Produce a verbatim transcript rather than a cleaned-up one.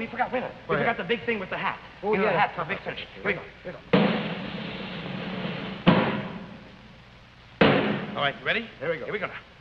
we forgot, wait a minute. We Go forgot ahead. the big thing with the hat. Oh, you know, yeah. the hat for big cinch. Here we go. Here we go. All right, you ready? Here we go. Here we go now.